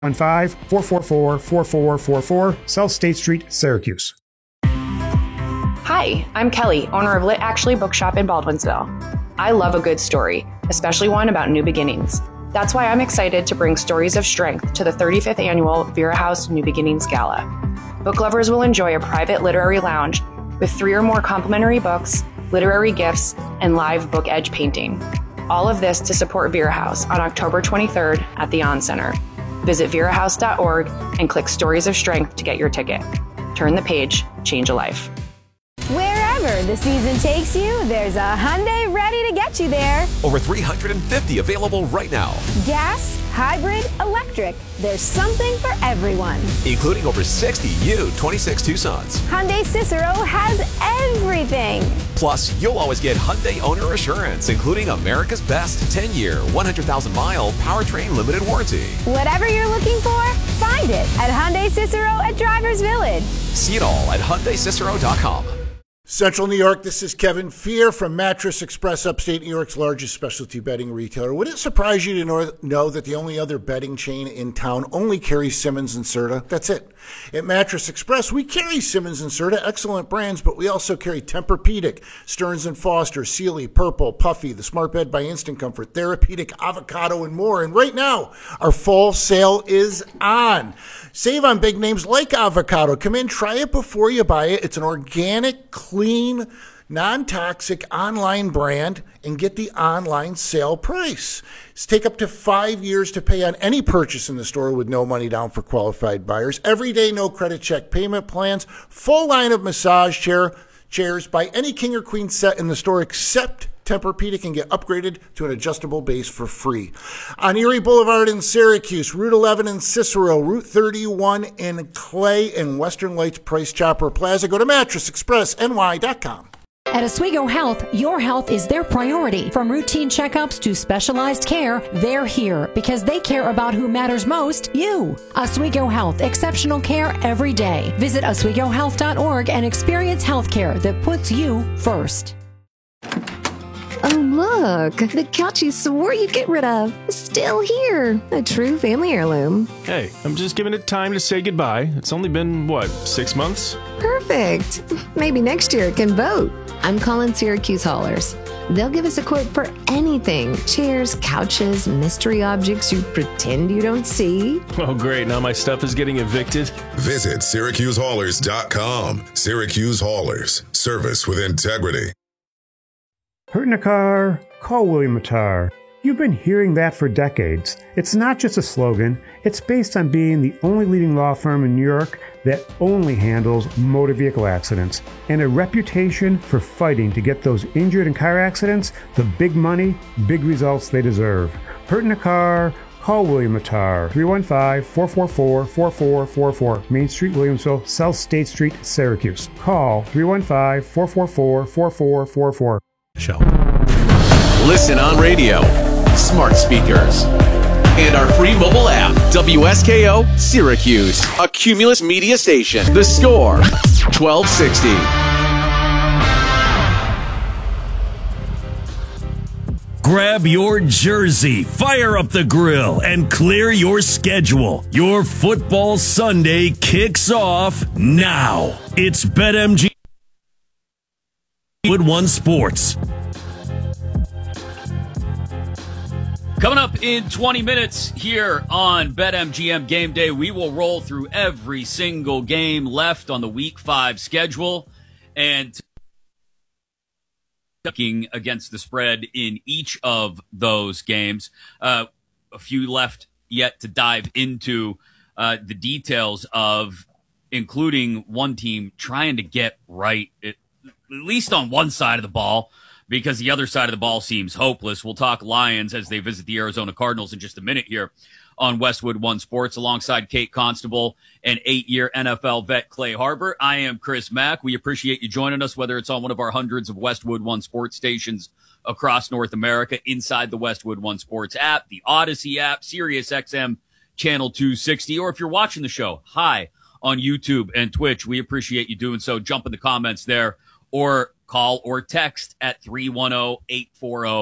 15-444-4444, South State Street, Syracuse. Hi, I'm Kelly, owner of Lit Actually Bookshop in Baldwinsville. I love a good story, especially one about new beginnings. That's why I'm excited to bring Stories of Strength to the 35th annual Vera House New Beginnings Gala. Book lovers will enjoy a private literary lounge with 3 or more complimentary books, literary gifts, and live book edge painting. All of this to support Vera House on October 23rd at the On Center. Visit verahouse.org and click Stories of Strength to get your ticket. Turn the page, change a life. Wherever the season takes you, there's a Hyundai ready to get you there. Over 350 available right now. Gas, hybrid, electric. There's something for everyone. Including over 60 used 26 Tucsons. Hyundai Cicero has everything. Plus, you'll always get Hyundai Owner Assurance, including America's Best 10-year, 100,000-mile powertrain limited warranty. Whatever you're looking for, find it at Hyundai Cicero at Drivers Village. See it all at HyundaiCicero.com. Central New York, this is Kevin Fear from Mattress Express, upstate New York's largest specialty bedding retailer. Would it surprise you to know that the only other bedding chain in town only carries Simmons and Serta? That's it. At Mattress Express, we carry Simmons and Serta, excellent brands, but we also carry Tempur-Pedic, Stearns & Foster, Sealy, Purple, Puffy, the Smart Bed by Instant Comfort, Therapeutic, Avocado, and more. And right now, our fall sale is on. Save on big names like Avocado. Come in, try it before you buy it. It's an organic, clean, non-toxic online brand and get the online sale price. Take up to 5 years to pay on any purchase in the store with no money down for qualified buyers. Everyday no credit check payment plans. Full line of massage chairs. Buy any king or queen set in the store except Tempur-Pedic and get upgraded to an adjustable base for free. On Erie Boulevard in Syracuse, Route 11 in Cicero, Route 31 in Clay, and Western Lights Price Chopper Plaza. Go to mattressexpressny.com. At Oswego Health, your health is their priority. From routine checkups to specialized care, they're here because they care about who matters most, you. Oswego Health, exceptional care every day. Visit oswegohealth.org and experience healthcare that puts you first. Oh, look, the couch you swore you'd get rid of is still here. A true family heirloom. Hey, I'm just giving it time to say goodbye. It's only been, 6 months? Perfect. Maybe next year it can vote. I'm calling Syracuse Haulers. They'll give us a quote for anything. Chairs, couches, mystery objects you pretend you don't see. Oh, great. Now my stuff is getting evicted. Visit SyracuseHaulers.com. Syracuse Haulers. Service with integrity. Hurting a car? Call William Mattar. You've been hearing that for decades. It's not just a slogan. It's based on being the only leading law firm in New York that only handles motor vehicle accidents, and a reputation for fighting to get those injured in car accidents the big money, big results they deserve. Hurting a car? Call William Mattar. 315-444-4444. Main Street, Williamsville, South State Street, Syracuse. Call 315-444-4444. Show. Listen on radio, smart speakers, and our free mobile app. WSKO Syracuse, a Cumulus media station. The Score, 1260. Grab your jersey, fire up the grill, and clear your schedule. Your football Sunday kicks off now. It's BetMGM Wood One Sports. Coming up in 20 minutes here on BetMGM Game Day, we will roll through every single game left on the Week 5 schedule and looking against the spread in each of those games. A few left yet to dive into the details of, including one team trying to get right, at least on one side of the ball, because the other side of the ball seems hopeless. We'll talk Lions as they visit the Arizona Cardinals in just a minute here on Westwood One Sports alongside Kate Constable and 8-year NFL vet Clay Harbor. I am Chris Mack. We appreciate you joining us, whether it's on one of our hundreds of Westwood One Sports stations across North America, inside the Westwood One Sports app, the Odyssey app, Sirius XM Channel 260, or if you're watching the show, hi, on YouTube and Twitch. We appreciate you doing so. Jump in the comments there, or call or text at 310-840-4227.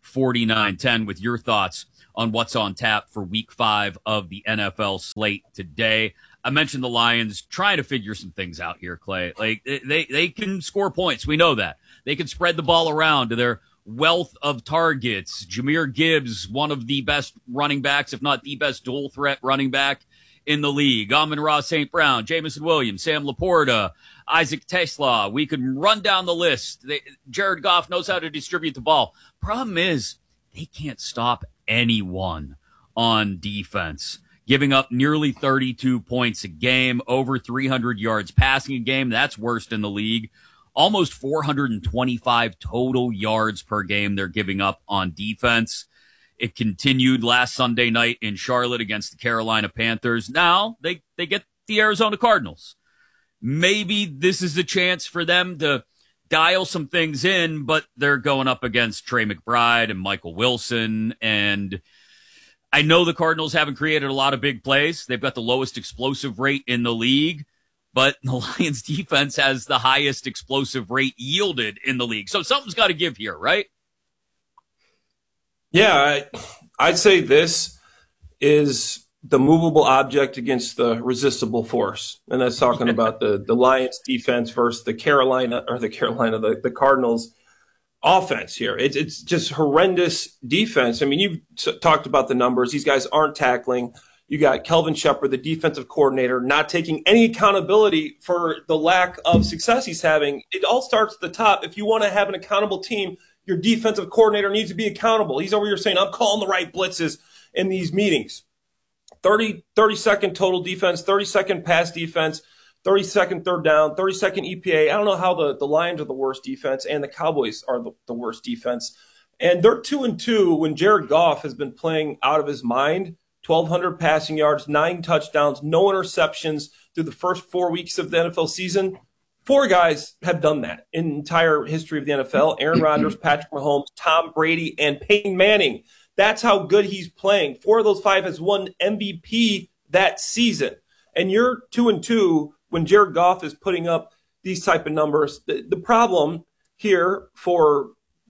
4910 with your thoughts on what's on tap for week 5 of the NFL slate today. I mentioned the Lions trying to figure some things out here, Clay. Like they can score points. We know that. They can spread the ball around to their wealth of targets. Jahmyr Gibbs, one of the best running backs, if not the best dual threat running back in the league. Amon-Ra St. Brown, Jameson Williams, Sam Laporta, Isaac Tesla. We could run down the list. Jared Goff knows how to distribute the ball. Problem is, they can't stop anyone on defense. Giving up nearly 32 points a game, over 300 yards passing a game. That's worst in the league. Almost 425 total yards per game they're giving up on defense. It continued last Sunday night in Charlotte against the Carolina Panthers. Now they get the Arizona Cardinals. Maybe this is a chance for them to dial some things in, but they're going up against Trey McBride and Michael Wilson. And I know the Cardinals haven't created a lot of big plays. They've got the lowest explosive rate in the league, but the Lions defense has the highest explosive rate yielded in the league. So something's got to give here, right? Yeah, I'd say this is the movable object against the resistible force. And that's talking about the Lions defense versus the Cardinals offense here. It's just horrendous defense. I mean, you've talked about the numbers. These guys aren't tackling. You got Kelvin Shepard, the defensive coordinator, not taking any accountability for the lack of success he's having. It all starts at the top. If you want to have an accountable team, your defensive coordinator needs to be accountable. He's over here saying, I'm calling the right blitzes in these meetings. 30-second total defense, 30-second pass defense, 30-second third down, 30-second EPA. I don't know how the Lions are the worst defense and the Cowboys are the worst defense. And they're 2-2 when Jared Goff has been playing out of his mind. 1,200 passing yards, 9 touchdowns, no interceptions through the first 4 weeks of the NFL season. 4 guys have done that in the entire history of the NFL. Aaron Rodgers, Patrick Mahomes, Tom Brady, and Peyton Manning. That's how good he's playing. 4 of those 5 has won MVP that season. And you're 2-2 when Jared Goff is putting up these type of numbers. The problem here for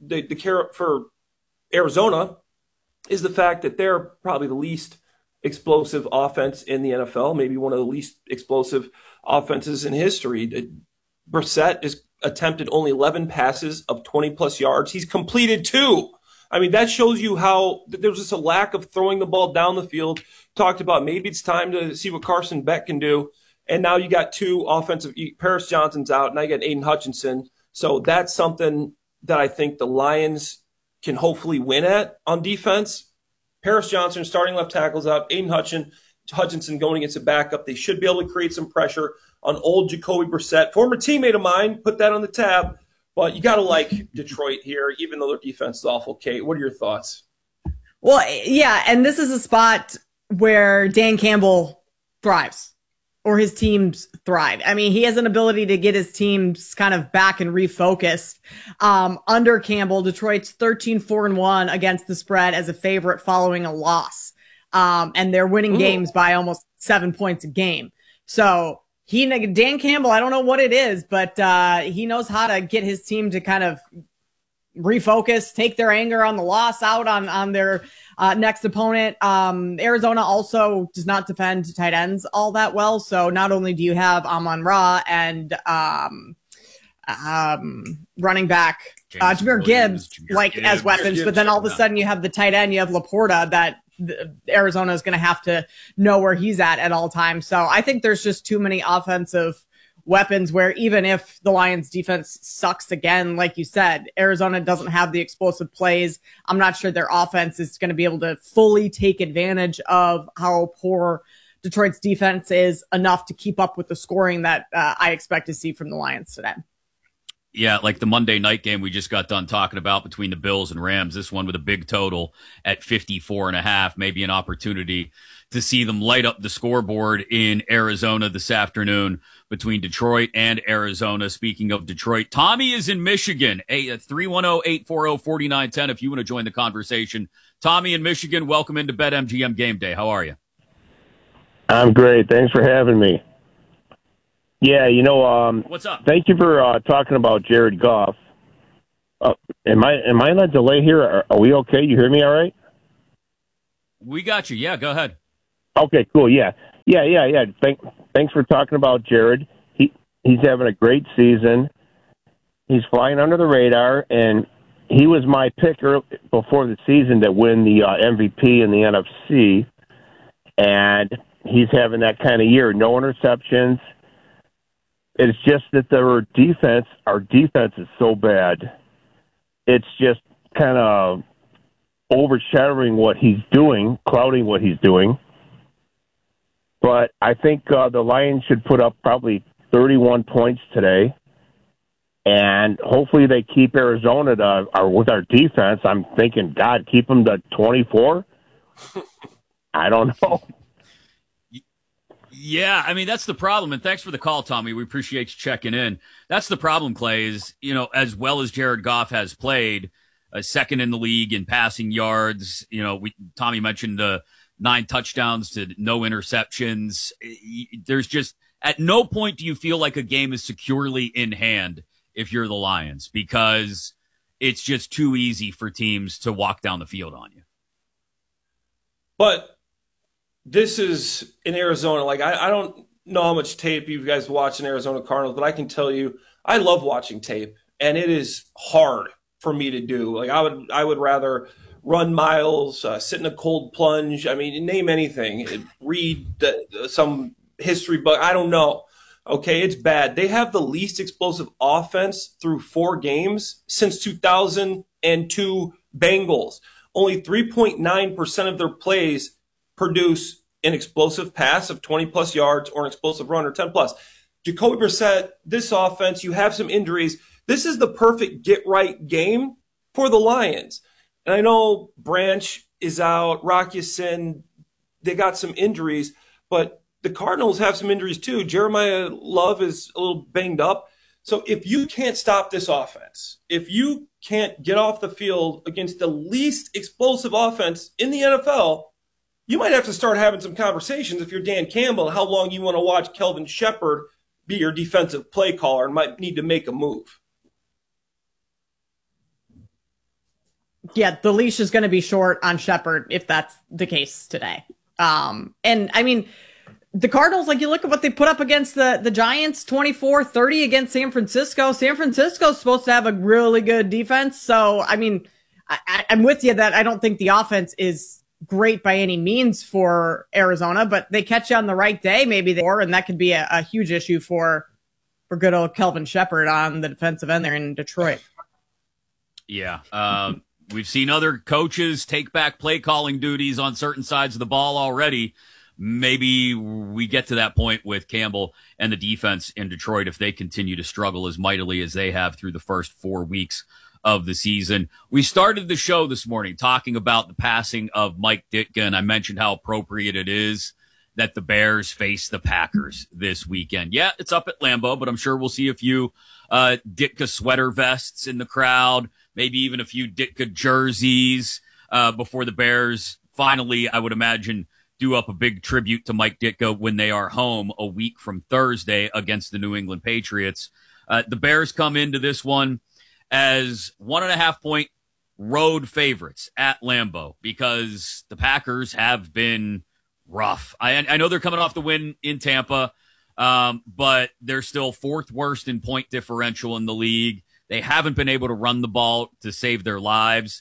for Arizona is the fact that they're probably the least explosive offense in the NFL, maybe one of the least explosive offenses in history. Brissett has attempted only 11 passes of 20-plus yards. He's completed 2. I mean, that shows you how there's just a lack of throwing the ball down the field. Talked about maybe it's time to see what Carson Beck can do. And now you got 2 offensive – Paris Johnson's out, now you got Aiden Hutchinson. So that's something that I think the Lions can hopefully win at on defense. Paris Johnson, starting left tackle's out. Aiden Hutchinson going against a backup. They should be able to create some pressure on old Jacoby Brissett. Former teammate of mine, put that on the tab. But you got to like Detroit here, even though their defense is awful. Kate, what are your thoughts? Well, yeah, and this is a spot where Dan Campbell thrives, or his teams thrive. I mean, he has an ability to get his teams kind of back and refocused. Under Campbell, Detroit's 13-4-1 against the spread as a favorite following a loss. And they're winning games by almost 7 points a game. So Dan Campbell, I don't know what it is, but he knows how to get his team to kind of refocus, take their anger on the loss out on their next opponent. Arizona also does not defend tight ends all that well. So not only do you have Amon-Ra and running back Jahmyr Gibbs as weapons, but then all of a sudden you have the tight end, you have Laporta that Arizona is going to have to know where he's at all times. So I think there's just too many offensive weapons where even if the Lions defense sucks again, like you said, Arizona doesn't have the explosive plays. I'm not sure their offense is going to be able to fully take advantage of how poor Detroit's defense is enough to keep up with the scoring that I expect to see from the Lions today. Yeah, like the Monday night game we just got done talking about between the Bills and Rams, this one with a big total at 54.5, maybe an opportunity to see them light up the scoreboard in Arizona this afternoon between Detroit and Arizona. Speaking of Detroit, Tommy is in Michigan, 310-840-4910 if you want to join the conversation. Tommy in Michigan, welcome into BetMGM Game Day. How are you? I'm great. Thanks for having me. Yeah, what's up? Thank you for talking about Jared Goff. Am I on a delay here? Are we okay? You hear me all right? We got you. Yeah, go ahead. Okay, cool. Yeah. Thanks for talking about Jared. He's having a great season. He's flying under the radar, and he was my pick before the season to win the MVP in the NFC, and he's having that kind of year. No interceptions. It's just that our defense is so bad. It's just kind of overshadowing what he's doing, clouding what he's doing. But I think the Lions should put up probably 31 points today, and hopefully they keep Arizona with our defense. I'm thinking, God, keep them to 24? I don't know. Yeah, I mean, that's the problem. And thanks for the call, Tommy. We appreciate you checking in. That's the problem, Clay, is, as well as Jared Goff has played, second in the league in passing yards. Tommy mentioned 9 touchdowns to no interceptions. There's just, at no point do you feel like a game is securely in hand if you're the Lions, because it's just too easy for teams to walk down the field on you. But this is in Arizona. Like, I don't know how much tape you guys watch in Arizona Cardinals, but I can tell you I love watching tape, and it is hard for me to do. Like, I would rather run miles, sit in a cold plunge. I mean, name anything. Read some history book. I don't know. Okay, it's bad. They have the least explosive offense through 4 games since 2002 Bengals. Only 3.9% of their plays produce an explosive pass of 20-plus yards or an explosive run or 10-plus. Jacoby Brissett, this offense, you have some injuries. This is the perfect get-right game for the Lions. And I know Branch is out, Rock Ya-Sin, they got some injuries, but the Cardinals have some injuries too. Jeremiah Love is a little banged up. So if you can't stop this offense, if you can't get off the field against the least explosive offense in the NFL, you might have to start having some conversations if you're Dan Campbell, how long you want to watch Kelvin Shepard be your defensive play caller and might need to make a move. Yeah, the leash is going to be short on Shepard if that's the case today. And I mean, the Cardinals, like, you look at what they put up against the Giants, 24-30 against San Francisco. San Francisco's supposed to have a really good defense. So, I mean, I'm with you that I don't think the offense is great by any means for Arizona, but they catch you on the right day, maybe and that could be a huge issue for good old Kelvin Shepard on the defensive end there in Detroit. Yeah. We've seen other coaches take back play calling duties on certain sides of the ball already. Maybe we get to that point with Campbell and the defense in Detroit if they continue to struggle as mightily as they have through the first 4 weeks of the season. We started the show this morning talking about the passing of Mike Ditka, and I mentioned how appropriate it is that the Bears face the Packers this weekend. Yeah, it's up at Lambeau, but I'm sure we'll see a few Ditka sweater vests in the crowd, maybe even a few Ditka jerseys before the Bears finally, I would imagine, do up a big tribute to Mike Ditka when they are home a week from Thursday against the New England Patriots. The Bears come into this one as 1.5-point road favorites at Lambeau because the Packers have been rough. I know they're coming off the win in Tampa, but they're still 4th worst in point differential in the league. They haven't been able to run the ball to save their lives.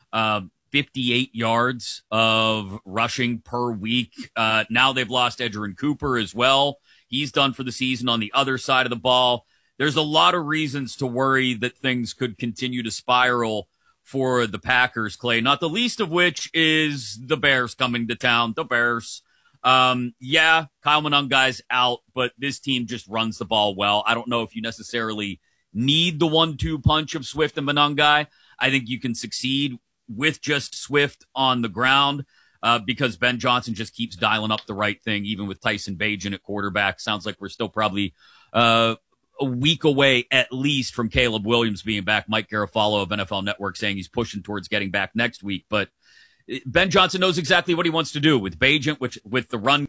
58 yards of rushing per week. Now they've lost Edgerrin Cooper as well. He's done for the season on the other side of the ball. There's a lot of reasons to worry that things could continue to spiral for the Packers, Clay, not the least of which is the Bears coming to town. The Bears. Yeah, Kyle Monangai's out, but this team just runs the ball well. I don't know if you necessarily need the 1-2 punch of Swift and Monangai. I think you can succeed with just Swift on the ground because Ben Johnson just keeps dialing up the right thing, even with Tyson Bagent at quarterback. Sounds like we're still probably a week away at least from Caleb Williams being back. Mike Garafolo of NFL Network saying he's pushing towards getting back next week. But Ben Johnson knows exactly what he wants to do with Bagent, which with the run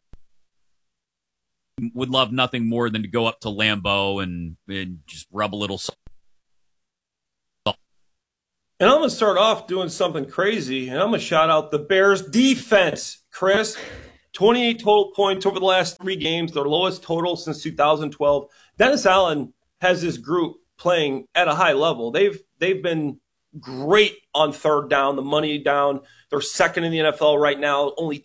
would love nothing more than to go up to Lambeau and just rub a little salt And I'm going to start off doing something crazy, and I'm going to shout out the Bears defense, Chris. 28 total points over the last 3 games, their lowest total since 2012. Dennis Allen has this group playing at a high level. They've been great on third down, the money down. They're second in the NFL right now, only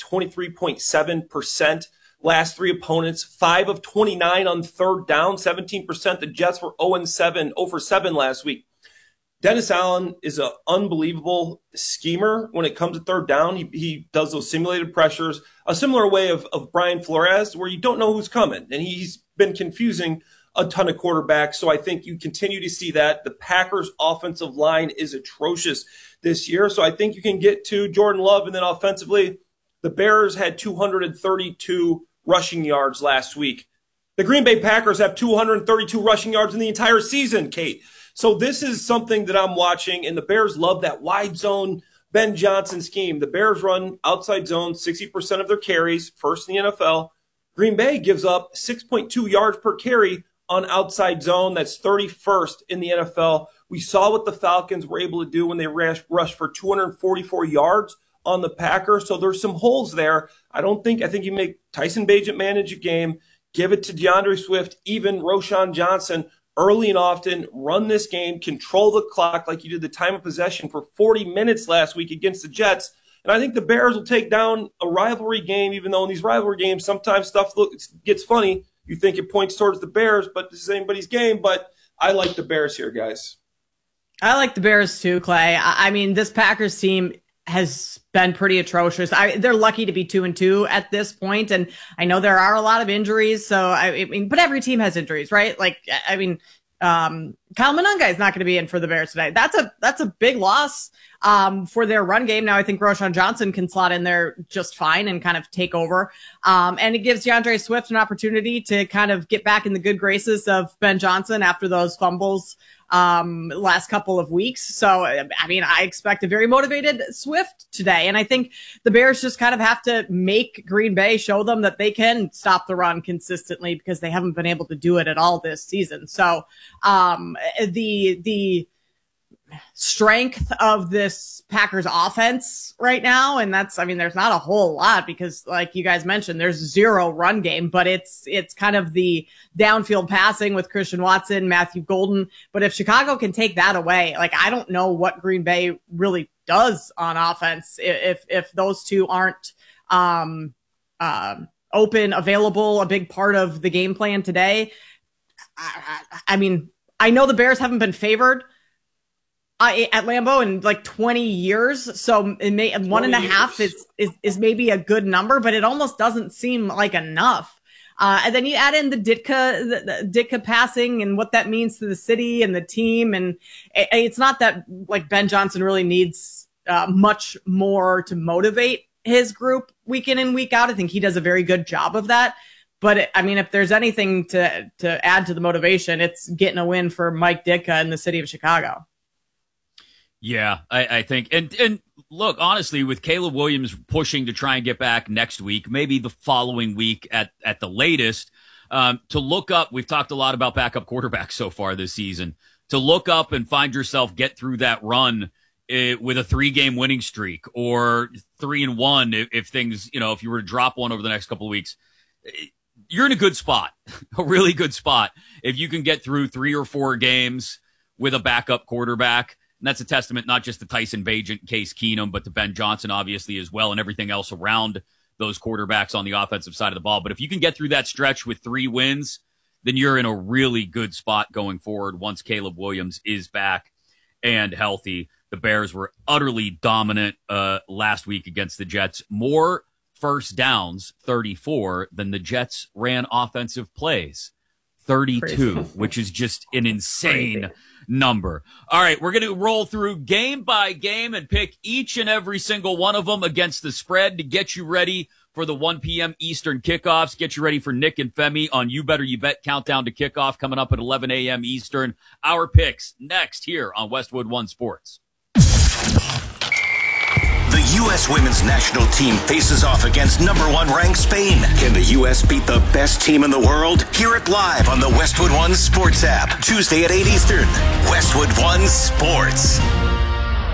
23.7%. Last 3 opponents, 5 of 29 on third down, 17%. The Jets were 0-7, 0-7 last week. Dennis Allen is an unbelievable schemer when it comes to third down. He does those simulated pressures, a similar way of Brian Flores, where you don't know who's coming. And he's been confusing a ton of quarterbacks. So I think you continue to see that. The Packers' offensive line is atrocious this year. So I think you can get to Jordan Love. And then offensively, the Bears had 232 rushing yards last week. The Green Bay Packers have 232 rushing yards in the entire season, Kate. So this is something that I'm watching, and the Bears love that wide zone Ben Johnson scheme. The Bears run outside zone 60% of their carries, first in the NFL. Green Bay gives up 6.2 yards per carry on outside zone. That's 31st in the NFL. We saw what the Falcons were able to do when they rushed for 244 yards on the Packers. So there's some holes there. I think you make Tyson Bagent manage a game, give it to DeAndre Swift, even Roschon Johnson, early and often, run this game, control the clock like you did the time of possession for 40 minutes last week against the Jets. And I think the Bears will take down a rivalry game, even though in these rivalry games, sometimes stuff gets funny. You think it points towards the Bears, but this is anybody's game. But I like the Bears here, guys. I like the Bears too, Clay. I mean, this Packers team has been pretty atrocious. They're lucky to be 2-2 at this point, and I know there are a lot of injuries. So I mean, but every team has injuries, right? Like, I mean, Kyle Monunga is not going to be in for the Bears tonight. That's a big loss for their run game. Now I think Roschon Johnson can slot in there just fine and kind of take over. And it gives DeAndre Swift an opportunity to kind of get back in the good graces of Ben Johnson after those fumbles last couple of weeks. So, I mean, I expect a very motivated Swift today. And I think the Bears just kind of have to make Green Bay show them that they can stop the run consistently, because they haven't been able to do it at all this season. So, the strength of this Packers offense right now, and there's not a whole lot, because like you guys mentioned, there's 0 run game, but it's kind of the downfield passing with Christian Watson, Matthew Golden. But if Chicago can take that away, like, I don't know what Green Bay really does on offense if those two aren't open, available, a big part of the game plan today. I mean, I know the Bears haven't been favored at Lambeau in like 20 years. So it may 1.5 is maybe a good number, but it almost doesn't seem like enough. And then you add in the Ditka passing and what that means to the city and the team. And it's not that like Ben Johnson really needs much more to motivate his group week in and week out. I think he does a very good job of that. But I mean, if there's anything to add to the motivation, it's getting a win for Mike Ditka in the city of Chicago. Yeah, I think. And look, honestly, with Caleb Williams pushing to try and get back next week, maybe the following week at the latest, to look up, we've talked a lot about backup quarterbacks so far this season, to look up and find yourself get through that run with a 3-game winning streak or 3-1 if things, if you were to drop one over the next couple of weeks, you're in a good spot, a really good spot. If you can get through 3 or 4 games with a backup quarterback. And that's a testament not just to Tyson Bagent, Case Keenum, but to Ben Johnson, obviously, as well, and everything else around those quarterbacks on the offensive side of the ball. But if you can get through that stretch with 3 wins, then you're in a really good spot going forward once Caleb Williams is back and healthy. The Bears were utterly dominant last week against the Jets. More first downs, 34, than the Jets ran offensive plays, 32, which is just an insane number. All right, we're going to roll through game by game and pick each and every single one of them against the spread to get you ready for the 1 p.m. Eastern kickoffs. Get you ready for Nick and Femi on You Better You Bet Countdown to Kickoff coming up at 11 a.m. Eastern. Our picks next here on Westwood One Sports. The U.S. women's national team faces off against #1 ranked Spain. Can the U.S. beat the best team in the world? Hear it live on the Westwood One Sports app. Tuesday at 8 Eastern. Westwood One Sports.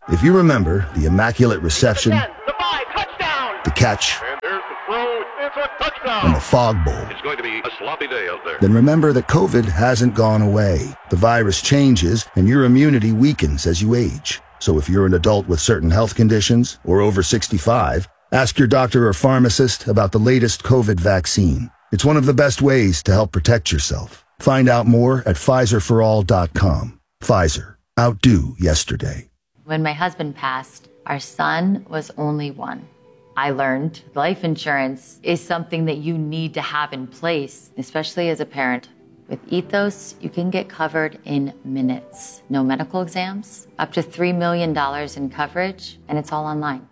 If you remember the Immaculate Reception, the catch, and the Fog Bowl, It's going to be a sloppy day out there. then remember that COVID hasn't gone away. The virus changes, and your immunity weakens as you age. So if you're an adult with certain health conditions or over 65, ask your doctor or pharmacist about the latest COVID vaccine. It's one of the best ways to help protect yourself. Find out more at PfizerForAll.com. Pfizer. Outdo yesterday. When my husband passed, our son was only one. I learned life insurance is something that you need to have in place, especially as a parent. With Ethos, you can get covered in minutes. No medical exams, up to $3 million in coverage, and it's all online.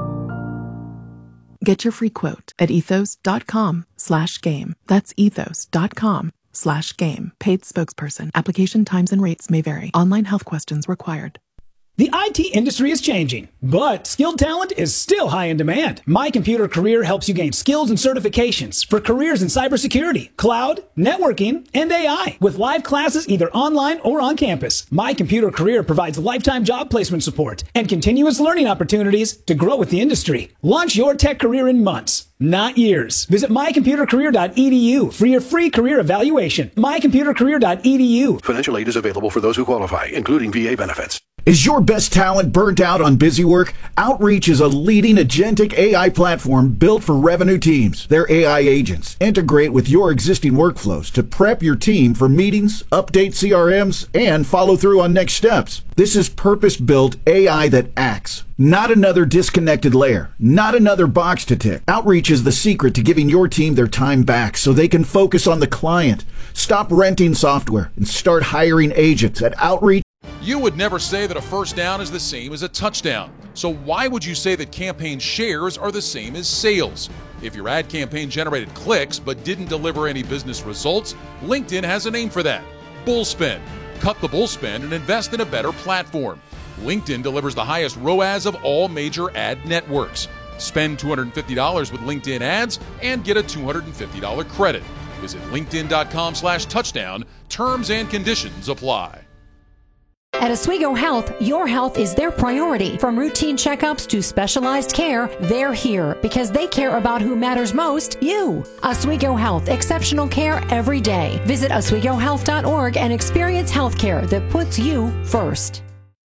Get your free quote at ethos.com/game. That's ethos.com/game. Paid spokesperson. Application times and rates may vary. Online health questions required. The IT industry is changing, but skilled talent is still high in demand. My Computer Career helps you gain skills and certifications for careers in cybersecurity, cloud, networking, and AI with live classes either online or on campus. My Computer Career provides lifetime job placement support and continuous learning opportunities to grow with the industry. Launch your tech career in months, not years. Visit mycomputercareer.edu for your free career evaluation. mycomputercareer.edu. Financial aid is available for those who qualify, including VA benefits. Is your best talent burnt out on busy work? Outreach is a leading agentic AI platform built for revenue teams. Their AI agents integrate with your existing workflows to prep your team for meetings, update CRMs, and follow through on next steps. This is purpose-built AI that acts, not another disconnected layer, not another box to tick. Outreach is the secret to giving your team their time back so they can focus on the client. Stop renting software and start hiring agents at Outreach. You would never say that a first down is the same as a touchdown. So why would you say that campaign shares are the same as sales? If your ad campaign generated clicks but didn't deliver any business results, LinkedIn has a name for that: bullspend. Cut the bullspend and invest in a better platform. LinkedIn delivers the highest ROAS of all major ad networks. Spend $250 with LinkedIn ads and get a $250 credit. Visit linkedin.com/touchdown. Terms and conditions apply. At Oswego Health, your health is their priority. From routine checkups to specialized care, they're here because they care about who matters most, you. Oswego Health, exceptional care every day. Visit oswegohealth.org and experience healthcare that puts you first.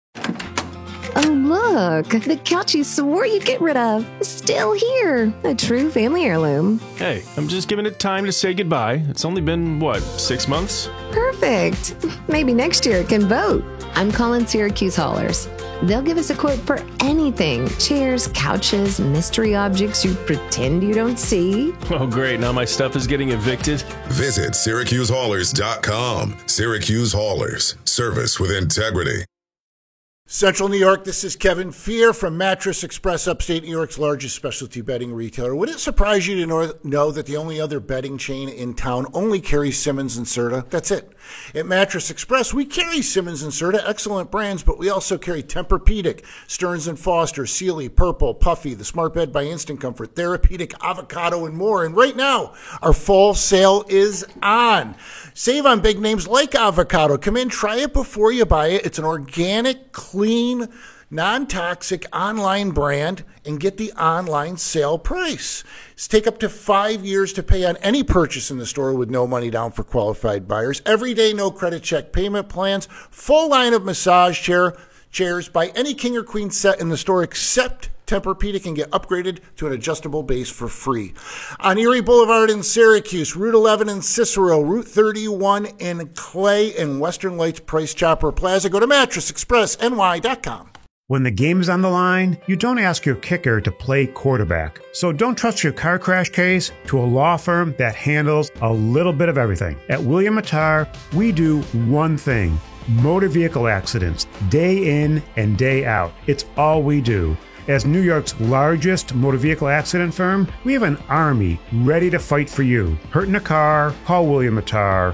Oh, look, the couch you swore you'd get rid of is still here. A true family heirloom. Hey, I'm just giving it time to say goodbye. It's only been, 6 months? Perfect. Maybe next year it can vote. I'm calling Syracuse Haulers. They'll give us a quote for anything. Chairs, couches, mystery objects you pretend you don't see. Oh, great. Now my stuff is getting evicted. Visit SyracuseHaulers.com. Syracuse Haulers. Service with integrity. Central New York, this is Kevin Fear from Mattress Express, upstate New York's largest specialty bedding retailer. Would it surprise you to know that the only other bedding chain in town only carries Simmons and Serta? That's it. At Mattress Express, we carry Simmons and Serta, excellent brands, but we also carry Tempur-Pedic, Stearns & Foster, Sealy, Purple, Puffy, the Smart Bed by Instant Comfort, Therapeutic, Avocado, and more. And right now, our fall sale is on. Save on big names like Avocado. Come in, try it before you buy it. It's an organic, clean, non-toxic online brand, and get the online sale price. It's take up to 5 years to pay on any purchase in the store with no money down for qualified buyers. Every day, no credit check payment plans. Full line of massage chairs. Buy any king or queen set in the store except Tempur-Pedic and get upgraded to an adjustable base for free. On Erie Boulevard in Syracuse, Route 11 in Cicero, Route 31 in Clay, and Western Lights Price Chopper Plaza. Go to mattressexpressny.com. When the game is on the line, you don't ask your kicker to play quarterback. So don't trust your car crash case to a law firm that handles a little bit of everything. At William Mattar, we do one thing: motor vehicle accidents, day in and day out. It's all we do. As New York's largest motor vehicle accident firm, we have an army ready to fight for you. Hurt in a car? Call William Mattar,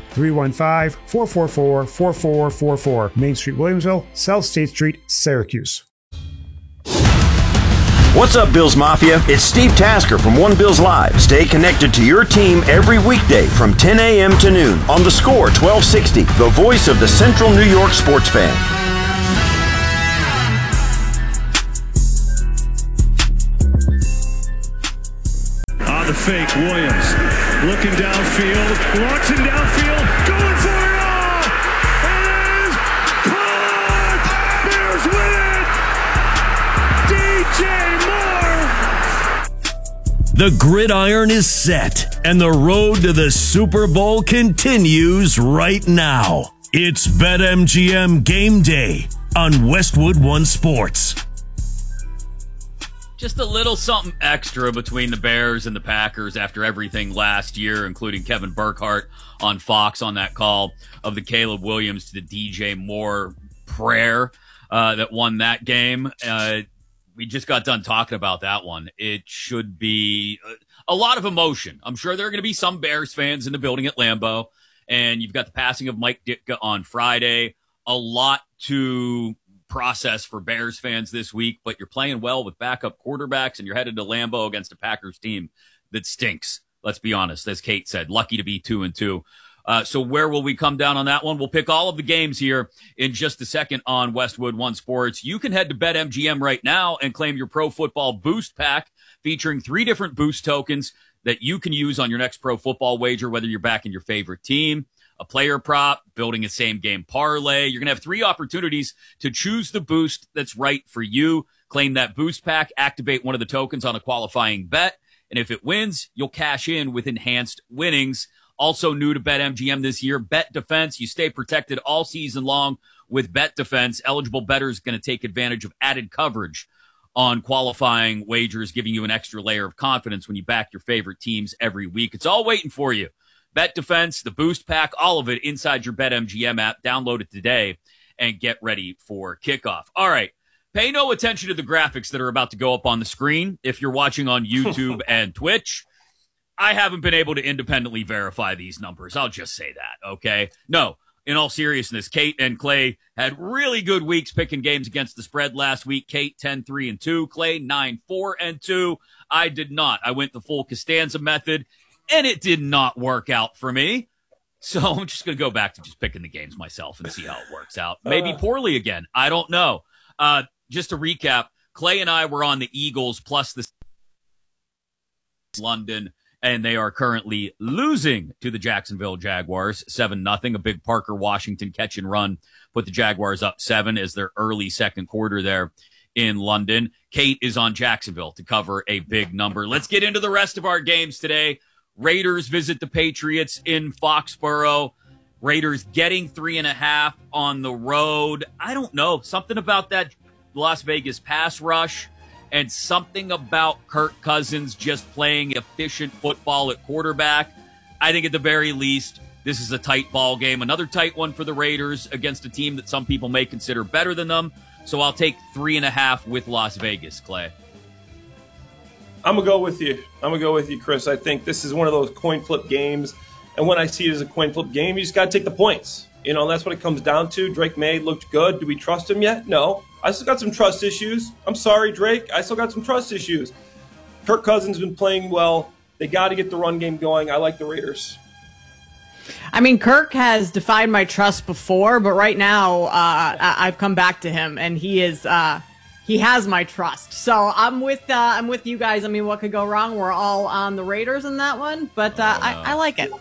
315-444-4444, Main Street, Williamsville, South State Street, Syracuse. What's up, Bills Mafia? It's Steve Tasker from One Bills Live. Stay connected to your team every weekday from 10 a.m. to noon on The Score 1260, the voice of the Central New York sports fan. Now the fake. Williams looking downfield, launching downfield, going for it all. It is caught. Bears win it. DJ Moore. The gridiron is set, and the road to the Super Bowl continues right now. It's BetMGM Game Day on Westwood One Sports. Just a little something extra between the Bears and the Packers after everything last year, including Kevin Burkhardt on Fox on that call of the Caleb Williams to the DJ Moore prayer that won that game. We just got done talking about that one. It should be a lot of emotion. I'm sure there are going to be some Bears fans in the building at Lambeau, and you've got the passing of Mike Ditka on Friday. A lot to process for Bears fans this week, but you're playing well with backup quarterbacks, and you're headed to Lambeau against a Packers team that stinks. Let's be honest, as Kate said, lucky to be 2-2. So where will we come down on that one? We'll pick all of the games here in just a second on Westwood One Sports. You can head to BetMGM right now and claim your Pro Football Boost Pack featuring 3 different boost tokens that you can use on your next pro football wager, whether you're backing your favorite team, a player prop, building a same-game parlay. You're going to have 3 opportunities to choose the boost that's right for you. Claim that boost pack, activate one of the tokens on a qualifying bet, and if it wins, you'll cash in with enhanced winnings. Also new to BetMGM this year, Bet Defense. You stay protected all season long with Bet Defense. Eligible bettors going to take advantage of added coverage on qualifying wagers, giving you an extra layer of confidence when you back your favorite teams every week. It's all waiting for you. Bet Defense, the Boost Pack, all of it inside your BetMGM app. Download it today and get ready for kickoff. All right. Pay no attention to the graphics that are about to go up on the screen if you're watching on YouTube and Twitch. I haven't been able to independently verify these numbers. I'll just say that, okay? No, in all seriousness, Kate and Clay had really good weeks picking games against the spread last week. Kate 10-3-2, Clay 9-4-2. I did not. I went the full Costanza method, and it did not work out for me. So I'm just going to go back to just picking the games myself and see how it works out. Maybe poorly again. I don't know. Just to recap, Clay and I were on the Eagles plus the London, and they are currently losing to the Jacksonville Jaguars 7-0. A big Parker Washington catch and run put the Jaguars up 7 as their early second quarter there in London. Kate is on Jacksonville to cover a big number. Let's get into the rest of our games today. Raiders visit the Patriots in Foxborough. Raiders getting 3.5 on the road. I don't know. Something about that Las Vegas pass rush and something about Kirk Cousins just playing efficient football at quarterback. I think at the very least, this is a tight ball game. Another tight one for the Raiders against a team that some people may consider better than them. So I'll take 3.5 with Las Vegas, Clay. I'm going to go with you. Chris. I think this is one of those coin flip games. And when I see it as a coin flip game, you just got to take the points. That's what it comes down to. Drake May looked good. Do we trust him yet? No. I still got some trust issues. I'm sorry, Drake. I still got some trust issues. Kirk Cousins has been playing well. They got to get the run game going. I like the Raiders. I mean, Kirk has defied my trust before, but right now I've come back to him, and he has my trust. So I'm with you guys. I mean, what could go wrong? We're all on the Raiders in that one, but I like it.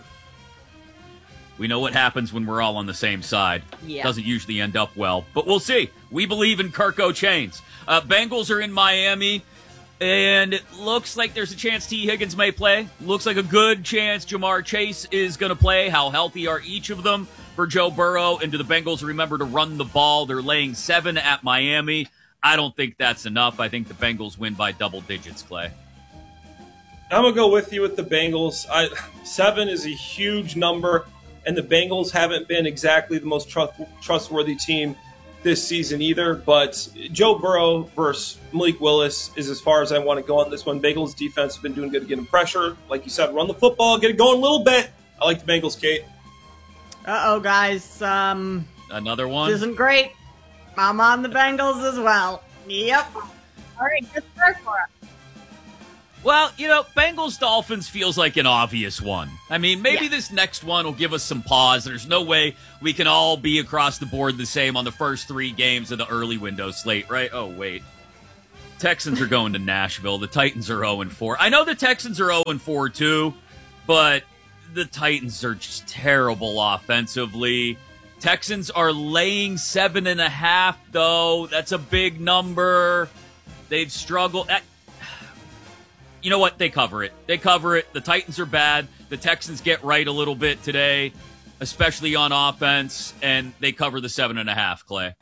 We know what happens when we're all on the same side. Yeah. Doesn't usually end up well, but we'll see. We believe in Kirk O'Chains. Bengals are in Miami, and it looks like there's a chance T. Higgins may play. Looks like a good chance Jamar Chase is going to play. How healthy are each of them for Joe Burrow? And do the Bengals remember to run the ball? They're laying 7 at Miami. I don't think that's enough. I think the Bengals win by double digits, Clay. I'm going to go with you with the Bengals. 7 is a huge number, and the Bengals haven't been exactly the most trustworthy team this season either. But Joe Burrow versus Malik Willis is as far as I want to go on this one. Bengals defense has been doing good getting pressure. Like you said, run the football, get it going a little bit. I like the Bengals, Kate. Uh-oh, guys. Another one? This isn't great. I'm on the Bengals as well. Yep. All right, good start for us. Well, Bengals-Dolphins feels like an obvious one. I mean, maybe this next one will give us some pause. There's no way we can all be across the board the same on the first 3 games of the early window slate, right? Oh, wait. Texans are going to Nashville. The Titans are 0-4. I know the Texans are 0-4 too, but the Titans are just terrible offensively. Texans are laying 7.5, though. That's a big number. They've struggled. You know what? They cover it. They cover it. The Titans are bad. The Texans get right a little bit today, especially on offense, and they cover the 7.5, Clay.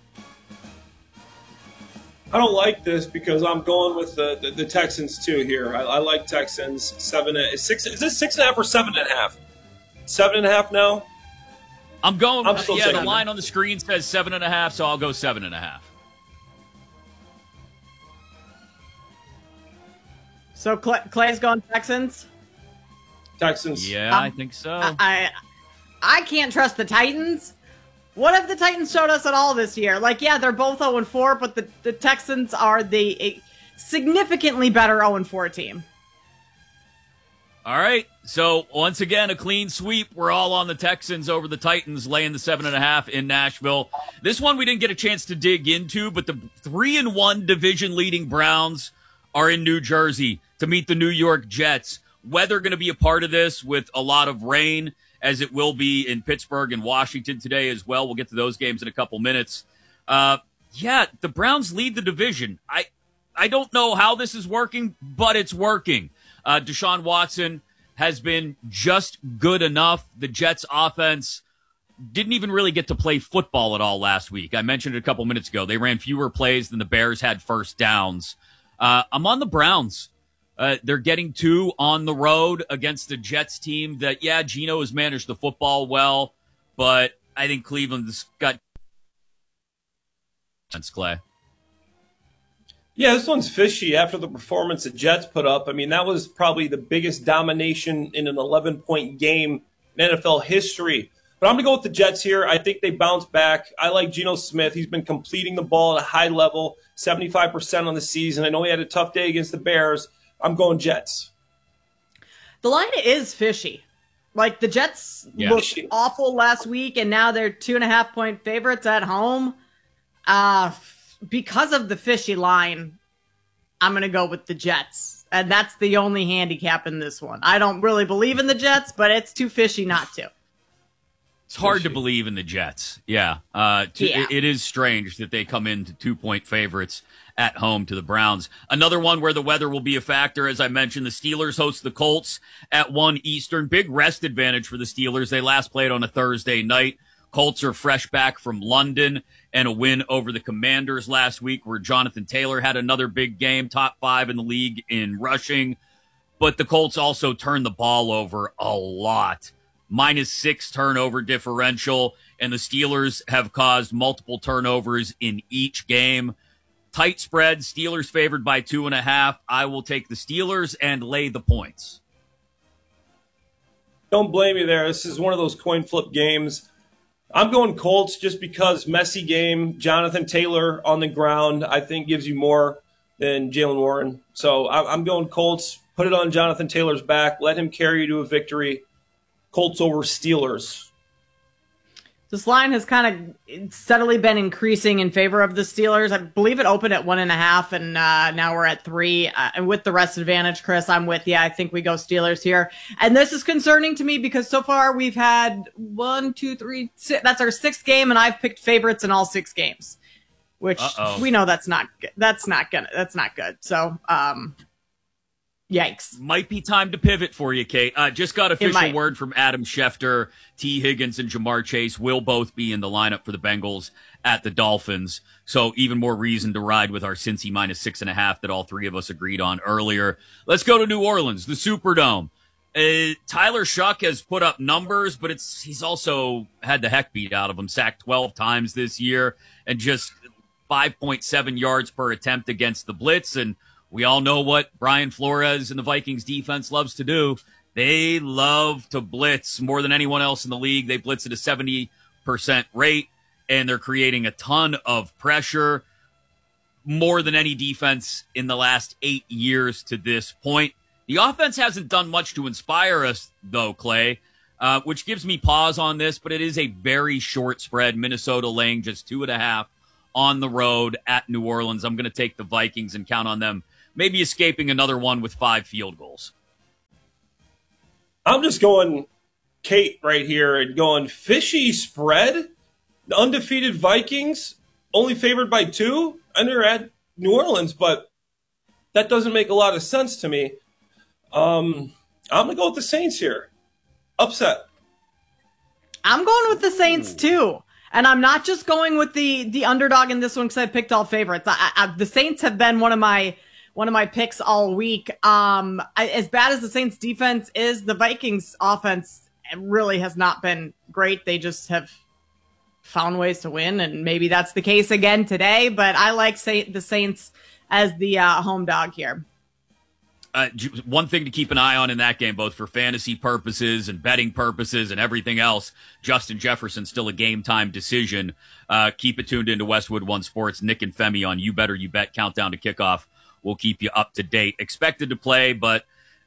I don't like this because I'm going with the Texans too here. I like Texans 6. Is this 6.5 or 7.5? 7.5 now. I'm going. The line on the screen says 7.5, so I'll go 7.5. So Clay's going Texans. Texans. Yeah, I think so. I can't trust the Titans. What have the Titans showed us at all this year? Like, yeah, they're both 0-4, but the Texans are the significantly better 0-4 team. All right. So, once again, a clean sweep. We're all on the Texans over the Titans, laying the 7.5 in Nashville. This one we didn't get a chance to dig into, but the 3-1 division-leading Browns are in New Jersey to meet the New York Jets. Weather going to be a part of this with a lot of rain, as it will be in Pittsburgh and Washington today as well. We'll get to those games in a couple minutes. The Browns lead the division. I don't know how this is working, but it's working. Deshaun Watson has been just good enough. The Jets offense didn't even really get to play football at all last week. I mentioned it a couple minutes ago. They ran fewer plays than the Bears had first downs. I'm on the Browns. They're getting 2 on the road against the Jets team that, Geno has managed the football well, but I think Cleveland's got Clay. Yeah, this one's fishy after the performance the Jets put up. I mean, that was probably the biggest domination in an 11-point game in NFL history. But I'm going to go with the Jets here. I think they bounce back. I like Geno Smith. He's been completing the ball at a high level, 75% on the season. I know he had a tough day against the Bears. I'm going Jets. The line is fishy. Like, the Jets looked awful last week, and now they're 2.5-point favorites at home. Because of the fishy line, I'm going to go with the Jets. And that's the only handicap in this one. I don't really believe in the Jets, but it's too fishy not to. It's hard to believe in the Jets. It is strange that they come into 2-point favorites at home to the Browns. Another one where the weather will be a factor. As I mentioned, the Steelers host the Colts at 1 Eastern. Big rest advantage for the Steelers. They last played on a Thursday night. Colts are fresh back from London and a win over the Commanders last week where Jonathan Taylor had another big game, top 5 in the league in rushing. But the Colts also turned the ball over a lot. -6 turnover differential, and the Steelers have caused multiple turnovers in each game. Tight spread, Steelers favored by 2.5. I will take the Steelers and lay the points. Don't blame me there. This is one of those coin flip games. I'm going Colts just because messy game. Jonathan Taylor on the ground, I think, gives you more than Jaylen Warren. So I'm going Colts. Put it on Jonathan Taylor's back. Let him carry you to a victory. Colts over Steelers. This line has kind of steadily been increasing in favor of the Steelers. I believe it opened at 1.5, and now we're at 3. And with the rest advantage, Chris, I'm with you. I think we go Steelers here. And this is concerning to me because so far we've had 1, 2, 3, 6. That's our 6th game, and I've picked favorites in all 6 games, which we know that's not good. That's not good. So, yikes. Might be time to pivot for you, Kate. Just got official word from Adam Schefter. T. Higgins and Jamar Chase will both be in the lineup for the Bengals at the Dolphins. So even more reason to ride with our Cincy -6.5 that all 3 of us agreed on earlier. Let's go to New Orleans, the Superdome. Tyler Shuck has put up numbers, but he's also had the heck beat out of him. Sacked 12 times this year and just 5.7 yards per attempt against the blitz. And we all know what Brian Flores and the Vikings defense loves to do. They love to blitz more than anyone else in the league. They blitz at a 70% rate, and they're creating a ton of pressure, more than any defense in the last 8 years to this point. The offense hasn't done much to inspire us, though, Clay, which gives me pause on this, but it is a very short spread. Minnesota laying just 2.5 on the road at New Orleans. I'm going to take the Vikings and count on them maybe escaping another one with 5 field goals. I'm just going Kate right here and going fishy spread. The undefeated Vikings only favored by 2. And they're at New Orleans, but that doesn't make a lot of sense to me. I'm going to go with the Saints here. Upset. I'm going with the Saints too. And I'm not just going with the underdog in this one because I picked all favorites. The Saints have been one of my picks all week. As bad as the Saints defense is, the Vikings offense really has not been great. They just have found ways to win, and maybe that's the case again today. But I like the Saints as the home dog here. One thing to keep an eye on in that game, both for fantasy purposes and betting purposes and everything else, Justin Jefferson still a game-time decision. Keep it tuned into Westwood One Sports. Nick and Femi on You Better You Bet Countdown to Kickoff will keep you up to date. Expected to play, but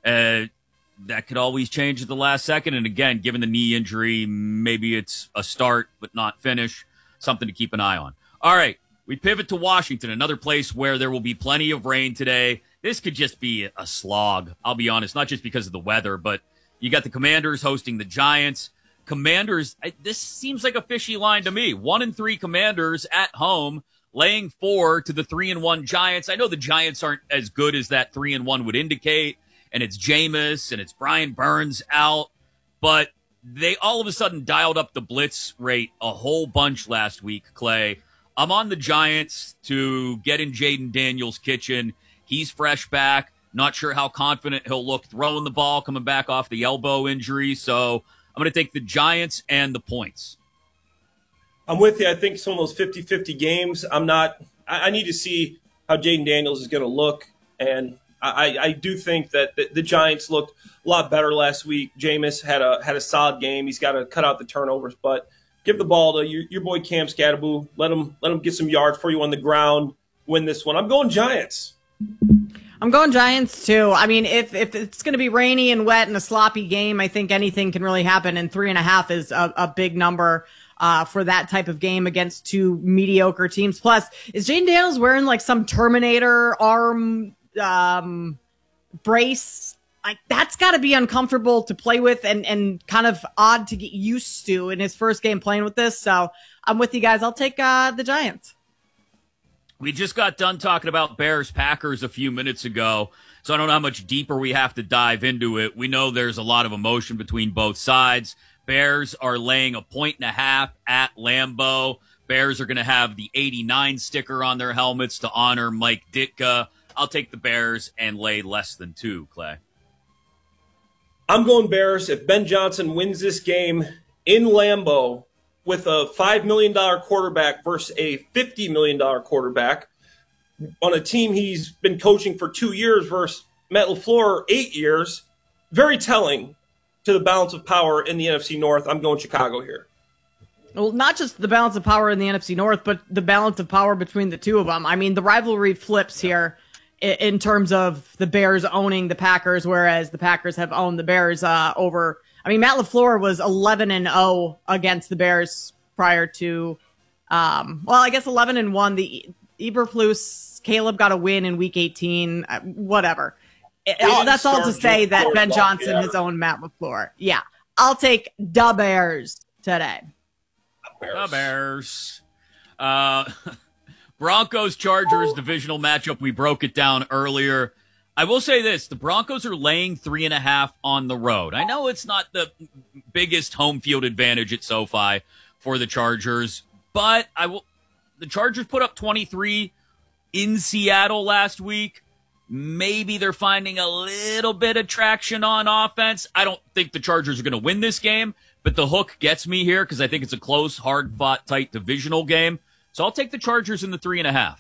that could always change at the last second. And again, given the knee injury, maybe it's a start but not finish. Something to keep an eye on. All right, we pivot to Washington, another place where there will be plenty of rain today. This could just be a slog, I'll be honest, not just because of the weather, but you got the Commanders hosting the Giants. Commanders, this seems like a fishy line to me. 1-3 Commanders at home, laying 4 to the 3-1 Giants. I know the Giants aren't as good as that 3-1 would indicate, and it's Jameis and it's Brian Burns out, but they all of a sudden dialed up the blitz rate a whole bunch last week, Clay. I'm on the Giants to get in Jaden Daniels' kitchen. He's fresh back. Not sure how confident he'll look throwing the ball, coming back off the elbow injury. So I'm going to take the Giants and the points. I'm with you. I think some of those 50-50 games, I need to see how Jaden Daniels is going to look. And I do think that the Giants looked a lot better last week. Jameis had a solid game. He's got to cut out the turnovers, but give the ball to your boy Cam Scatterbo. Let him get some yards for you on the ground. Win this one. I'm going Giants. I'm going Giants too. I mean, if it's going to be rainy and wet and a sloppy game, I think anything can really happen. And 3.5 is a big number for that type of game against 2 mediocre teams. Plus, is Jaden Daniels wearing like some Terminator arm brace? Like, that's got to be uncomfortable to play with and kind of odd to get used to in his first game playing with this. So I'm with you guys. I'll take the Giants. We just got done talking about Bears-Packers a few minutes ago, so I don't know how much deeper we have to dive into it. We know there's a lot of emotion between both sides. Bears are laying 1.5 at Lambeau. Bears are going to have the 89 sticker on their helmets to honor Mike Ditka. I'll take the Bears and lay less than 2, Clay. I'm going Bears. If Ben Johnson wins this game in Lambeau with a $5 million quarterback versus a $50 million quarterback on a team he's been coaching for 2 years versus Matt LaFleur 8 years, very telling to the balance of power in the NFC North. I'm going Chicago here. Well, not just the balance of power in the NFC North, but the balance of power between the two of them. I mean, the rivalry flips here in terms of the Bears owning the Packers, whereas the Packers have owned the Bears over. I mean, Matt LaFleur was 11-0 against the Bears prior to, I guess 11-1. The Eberflus, Caleb got a win in Week 18. Whatever. That's all to say that Ben Johnson has owned Matt LaFleur. Yeah, I'll take the Bears today. The Bears. Broncos-Chargers divisional matchup. We broke it down earlier. I will say this. The Broncos are laying 3.5 on the road. I know it's not the biggest home field advantage at SoFi for the Chargers, but the Chargers put up 23 in Seattle last week. Maybe they're finding a little bit of traction on offense. I don't think the Chargers are going to win this game, but the hook gets me here because I think it's a close, hard-fought, tight divisional game. So I'll take the Chargers in the 3.5.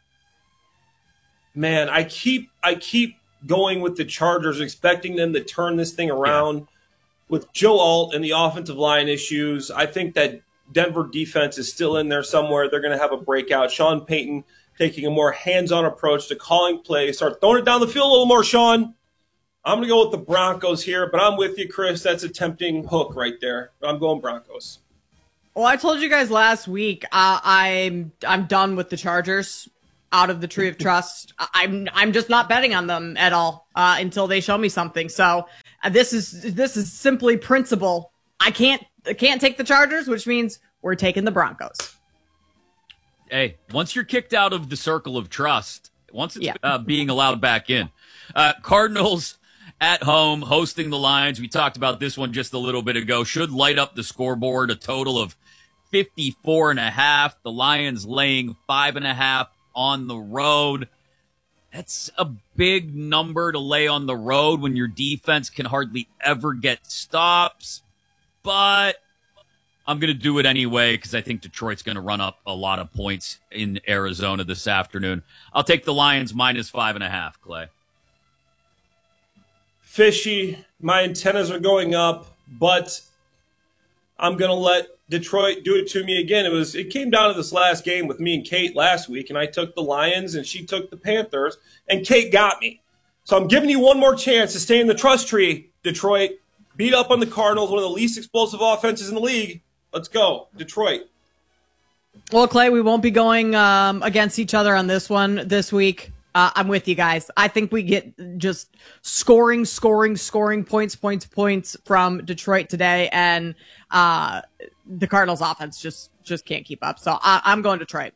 Man, I keep going with the Chargers, expecting them to turn this thing around. Yeah. With Joe Alt and the offensive line issues, I think that Denver defense is still in there somewhere. They're going to have a breakout. Sean Payton taking a more hands-on approach to calling plays. Start throwing it down the field a little more, Sean. I'm going to go with the Broncos here, but I'm with you, Chris. That's a tempting hook right there. I'm going Broncos. Well, I told you guys last week, I'm done with the Chargers out of the tree of trust. I'm just not betting on them at all until they show me something. So this is simply principle. I can't take the Chargers, which means we're taking the Broncos. Hey, once you're kicked out of the circle of trust, once it's being allowed back in, Cardinals at home hosting the Lions. We talked about this one just a little bit ago. Should light up the scoreboard. A total of 54.5. The Lions laying 5.5 on the road. That's a big number to lay on the road when your defense can hardly ever get stops. But I'm going to do it anyway because I think Detroit's going to run up a lot of points in Arizona this afternoon. I'll take the Lions minus 5.5, Clay. Fishy. My antennas are going up, but I'm going to let Detroit do it to me again. It came down to this last game with me and Kate last week, and I took the Lions and she took the Panthers, and Kate got me. So I'm giving you one more chance to stay in the trust tree, Detroit. Beat up on the Cardinals, one of the least explosive offenses in the league. Let's go, Detroit. Well, Clay, we won't be going against each other on this one this week. I'm with you guys. I think we get just scoring points from Detroit today, and the Cardinals offense just can't keep up. So I'm going Detroit.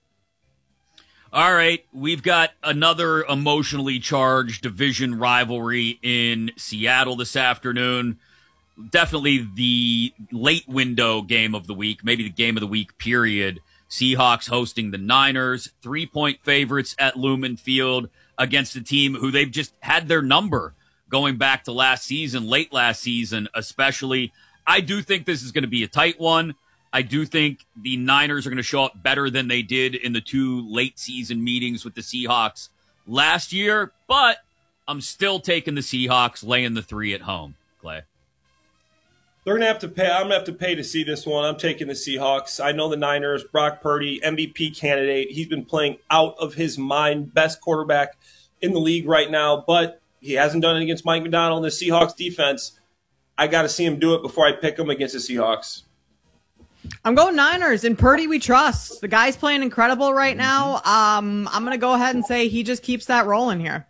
All right, we've got another emotionally charged division rivalry in Seattle this afternoon. Definitely the late window game of the week, maybe the game of the week, period. Seahawks hosting the Niners, 3-point favorites at Lumen Field against a team who they've just had their number going back to last season, late last season especially. I do think this is going to be a tight one. I do think the Niners are going to show up better than they did in the 2 late season meetings with the Seahawks last year, but I'm still taking the Seahawks, laying the 3 at home, Clay. They're going to have to pay. I'm going to have to pay to see this one. I'm taking the Seahawks. I know the Niners, Brock Purdy, MVP candidate. He's been playing out of his mind, best quarterback in the league right now, but he hasn't done it against Mike Macdonald and the Seahawks defense. I got to see him do it before I pick him against the Seahawks. I'm going Niners, and Purdy we trust. The guy's playing incredible right now. I'm going to go ahead and say he just keeps that rolling here.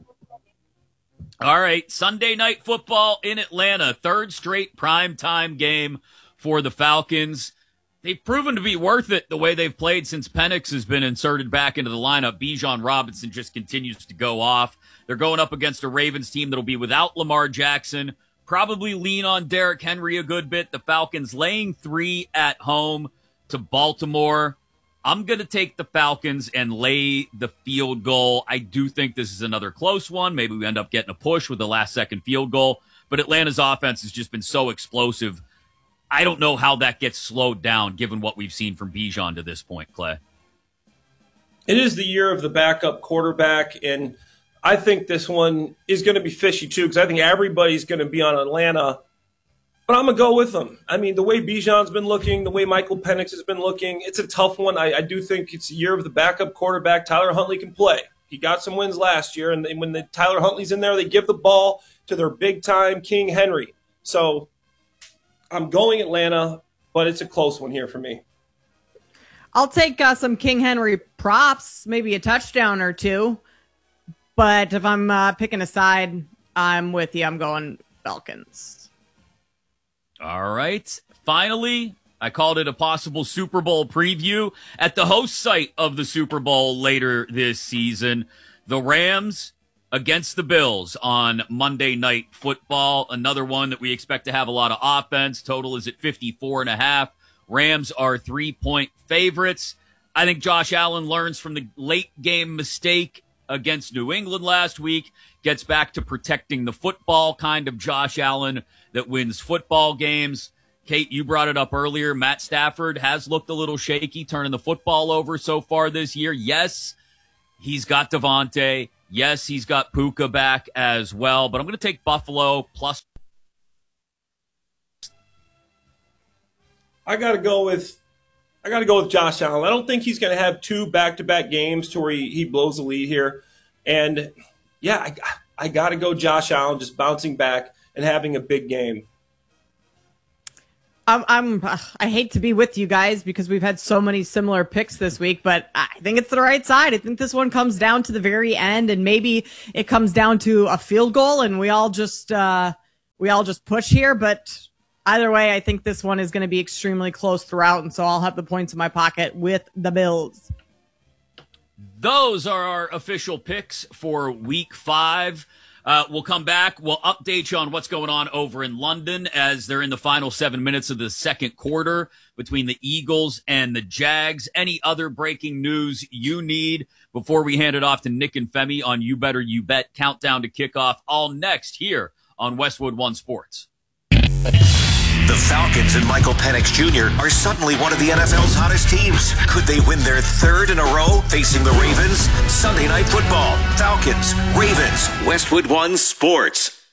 All right, Sunday Night Football in Atlanta, 3rd straight primetime game for the Falcons. They've proven to be worth it the way they've played since Penix has been inserted back into the lineup. Bijan Robinson just continues to go off. They're going up against a Ravens team that'll be without Lamar Jackson, probably lean on Derrick Henry a good bit. The Falcons laying 3 at home to Baltimore. I'm going to take the Falcons and lay the field goal. I do think this is another close one. Maybe we end up getting a push with the last-second field goal. But Atlanta's offense has just been so explosive. I don't know how that gets slowed down given what we've seen from Bijan to this point, Clay. It is the year of the backup quarterback, and I think this one is going to be fishy too because I think everybody's going to be on Atlanta. But I'm going to go with them. I mean, the way Bijan's been looking, the way Michael Penix has been looking, it's a tough one. I do think it's a year of the backup quarterback. Tyler Huntley can play. He got some wins last year, and when Tyler Huntley's in there, they give the ball to their big-time King Henry. So I'm going Atlanta, but it's a close one here for me. I'll take some King Henry props, maybe a touchdown or two. But if I'm picking a side, I'm with you. I'm going Falcons. All right. Finally, I called it a possible Super Bowl preview at the host site of the Super Bowl later this season. The Rams against the Bills on Monday Night Football. Another one that we expect to have a lot of offense. Total is at 54.5. Rams are 3-point favorites. I think Josh Allen learns from the late game mistake against New England last week, gets back to protecting the football, kind of Josh Allen that wins football games. Kate, you brought it up earlier. Matt Stafford has looked a little shaky turning the football over so far this year. Yes, he's got Devontae. Yes, he's got Puka back as well. But I'm going to take Buffalo plus. I got to go with Josh Allen. I don't think he's going to have 2 back-to-back games to where he blows the lead here. And, yeah, I got to go Josh Allen just bouncing back and having a big game. I hate to be with you guys because we've had so many similar picks this week, but I think it's the right side. I think this one comes down to the very end, and maybe it comes down to a field goal, and we all just push here. But either way, I think this one is going to be extremely close throughout, and so I'll have the points in my pocket with the Bills. Those are our official picks for Week 5. We'll come back. We'll update you on what's going on over in London as they're in the final 7 minutes of the second quarter between the Eagles and the Jags. Any other breaking news you need before we hand it off to Nick and Femi on You Better You Bet Countdown to Kickoff, all next here on Westwood One Sports. The Falcons and Michael Penix Jr. are suddenly one of the NFL's hottest teams. Could they win their third in a row facing the Ravens? Sunday Night Football. Falcons, Ravens, Westwood One Sports.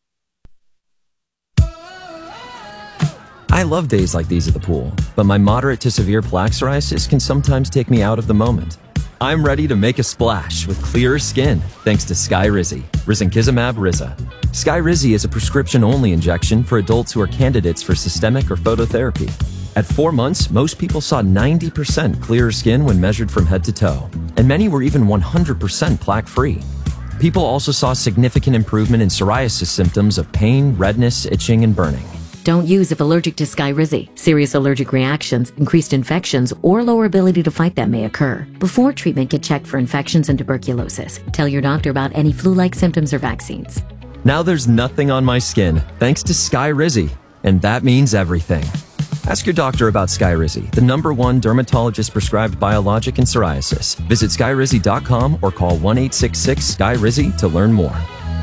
I love days like these at the pool, but my moderate to severe plaque psoriasis can sometimes take me out of the moment. I'm ready to make a splash with clearer skin thanks to Skyrizi, Risankizumab Riza. Skyrizi is a prescription-only injection for adults who are candidates for systemic or phototherapy. At 4 months, most people saw 90% clearer skin when measured from head to toe, and many were even 100% plaque-free. People also saw significant improvement in psoriasis symptoms of pain, redness, itching, and burning. Don't use if allergic to Skyrizi. Serious allergic reactions, increased infections, or lower ability to fight them may occur. Before treatment, get checked for infections and tuberculosis. Tell your doctor about any flu-like symptoms or vaccines. Now there's nothing on my skin, thanks to Skyrizi, and that means everything. Ask your doctor about Skyrizi, the #1 dermatologist-prescribed biologic in psoriasis. Visit Skyrizi.com or call 1-866-SKYRIZI to learn more.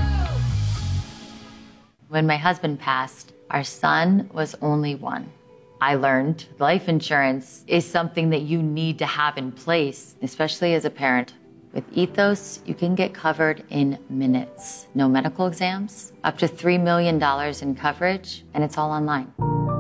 When my husband passed, our son was only 1. I learned life insurance is something that you need to have in place, especially as a parent. With Ethos, you can get covered in minutes. No medical exams, up to $3 million in coverage, and it's all online.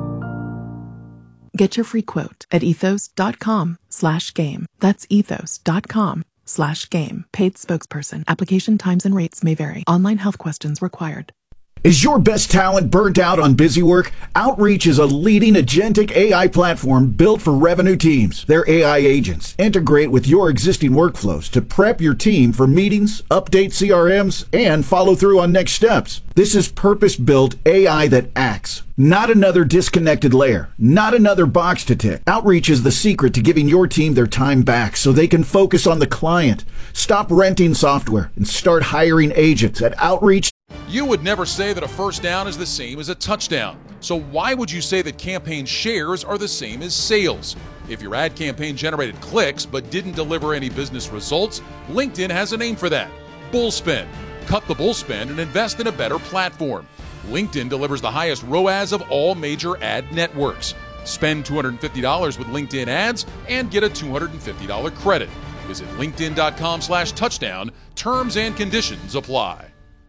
Get your free quote at ethos.com/game. That's ethos.com/game. Paid spokesperson. Application times and rates may vary. Online health questions required. Is your best talent burnt out on busy work? Outreach is a leading agentic AI platform built for revenue teams. Their AI agents integrate with your existing workflows to prep your team for meetings, update CRMs, and follow through on next steps. This is purpose-built AI that acts, not another disconnected layer, not another box to tick. Outreach is the secret to giving your team their time back so they can focus on the client. Stop renting software and start hiring agents at Outreach. You would never say that a first down is the same as a touchdown. So why would you say that campaign shares are the same as sales? If your ad campaign generated clicks but didn't deliver any business results, LinkedIn has a name for that: Bullspend. Cut the bullspend and invest in a better platform. LinkedIn delivers the highest ROAS of all major ad networks. Spend $250 with LinkedIn ads and get a $250 credit. Visit linkedin.com/touchdown. Terms and conditions apply.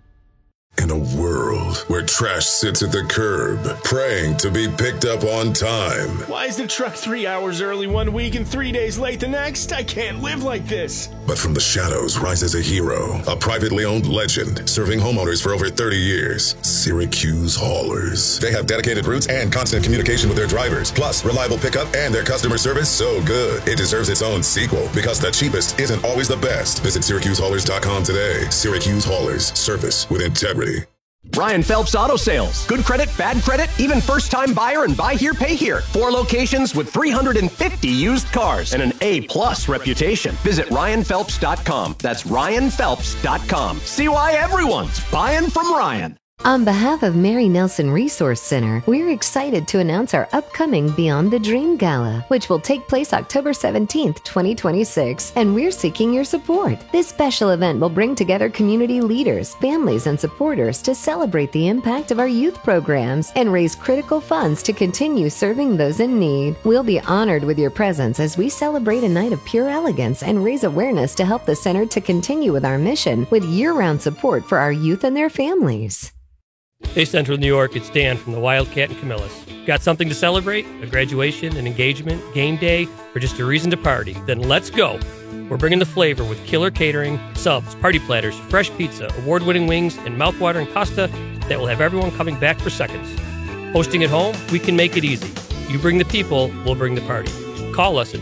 In a world where trash sits at the curb, praying to be picked up on time. Why is the truck 3 hours early one week and 3 days late the next? I can't live like this. But from the shadows rises a hero, a privately owned legend, serving homeowners for over 30 years. Syracuse Haulers. They have dedicated routes and constant communication with their drivers, plus reliable pickup, and their customer service so good it deserves its own sequel, because the cheapest isn't always the best. Visit SyracuseHaulers.com today. Syracuse Haulers. Service with integrity. Ryan Phelps Auto Sales. Good credit, bad credit, even first-time buyer and buy here, pay here. 4 locations with 350 used cars and an A+ reputation. Visit RyanPhelps.com. That's RyanPhelps.com. See why everyone's buying from Ryan. On behalf of Mary Nelson Resource Center, we're excited to announce our upcoming Beyond the Dream Gala, which will take place October 17th, 2026, and we're seeking your support. This special event will bring together community leaders, families, and supporters to celebrate the impact of our youth programs and raise critical funds to continue serving those in need. We'll be honored with your presence as we celebrate a night of pure elegance and raise awareness to help the center to continue with our mission with year-round support for our youth and their families. Hey, Central New York, it's Dan from the Wildcat and Camillus. Got something to celebrate? A graduation, an engagement, game day, or just a reason to party? Then let's go. We're bringing the flavor with killer catering, subs, party platters, fresh pizza, award-winning wings, and mouth-watering pasta that will have everyone coming back for seconds. Hosting at home, we can make it easy. You bring the people, we'll bring the party. Call us at